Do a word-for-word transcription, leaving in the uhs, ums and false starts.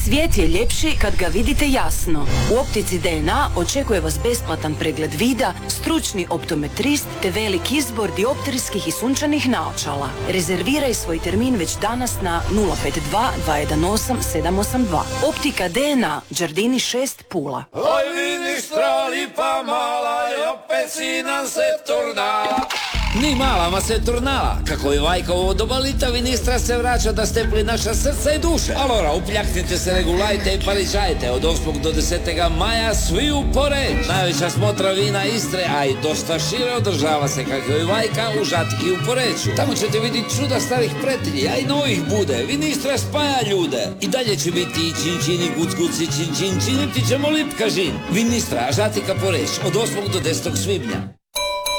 Svijet je ljepši kad ga vidite jasno. U Optici D N A očekuje vas besplatan pregled vida, stručni optometrist te velik izbor dioptrijskih i sunčanih naočala. Rezerviraj svoj termin već danas na nula pet dva dva jedan osam sedam osam dva. Optika D N A, Đardini šest, Pula. Oj, ministra, lipa mala, i opet si nam se turna. Ni mala, ma se turnala. Kako i Vajkovo dobalita ministra se vraća da stepli naša srca i duše. Alora, upljaknite se, regulajte i paričajte. Od osmog do desetog maja svi u Poreč. Najveća smotra vina Istre, a i dosta šire održava se kako i Vajka u Žatki u Poreću. Tamo ćete vidjeti čuda starih pretilji, a i novih bude. Vinistra spaja ljude. I dalje će biti i činčini, gucguci, činčin, činiti ćemo lipka žin. Vinistra, Žatika, Poreć, od osmog do desetog svibnja.